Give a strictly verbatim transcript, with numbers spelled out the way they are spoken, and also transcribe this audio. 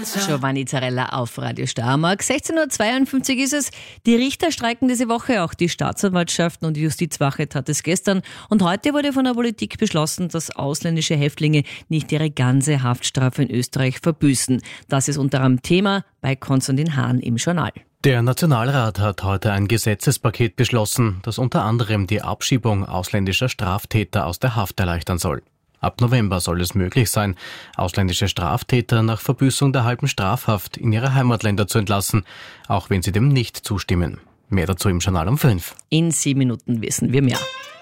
Giovanni Zarella auf Radio Steiermark. sechzehn Uhr zweiundfünfzig ist es. Die Richter streiken diese Woche, auch die Staatsanwaltschaften und die Justizwache tat es gestern. Und heute wurde von der Politik beschlossen, dass ausländische Häftlinge nicht ihre ganze Haftstrafe in Österreich verbüßen. Das ist unter anderem Thema bei Konstantin Hahn im Journal. Der Nationalrat hat heute ein Gesetzespaket beschlossen, das unter anderem die Abschiebung ausländischer Straftäter aus der Haft erleichtern soll. Ab November soll es möglich sein, ausländische Straftäter nach Verbüßung der halben Strafhaft in ihre Heimatländer zu entlassen, auch wenn sie dem nicht zustimmen. Mehr dazu im Journal um fünf. In sieben Minuten wissen wir mehr.